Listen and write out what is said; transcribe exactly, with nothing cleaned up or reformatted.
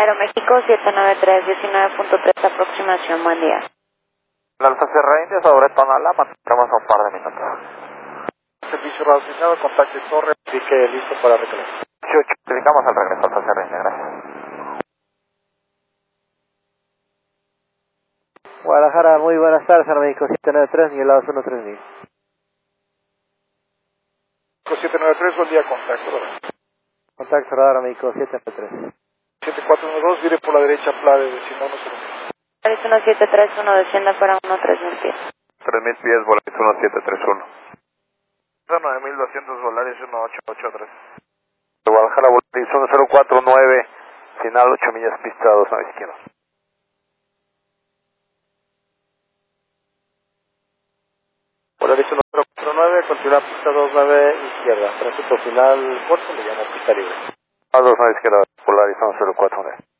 Aeroméxico siete nueve tres, diecinueve punto tres, aproximación, buen día. La Alfa Sierra India sobre Tonalá, mantengamos un par de minutos. Servicio radio asignado, contacte torre, pique listo para recolectar. Chucho, explicamos al regreso, Alfa Sierra India, gracias. Guadalajara, muy buenas tardes, Aeroméxico siete nueve tres, nivelados uno tres mil. siete nueve tres, buen día, contacto. Contacto radar Aeroméxico siete nueve tres. siete cuatro uno dos, vire por la derecha, Plade de Simón, Volaris uno siete tres uno, descienda para uno tres mil pies. tres mil pies, Volaris uno siete tres uno. nueve mil doscientos, Volaris uno ocho ocho tres. Guadalajara, Volaris uno cero cuatro nueve, final ocho millas, pista dos nueve izquierda. Volaris uno cero cuatro nueve, continúa pista dos nueve izquierda. Tránsito final corto, le llamo pista libre. dos nueve izquierda, Volaris uno cero cuatro nueve.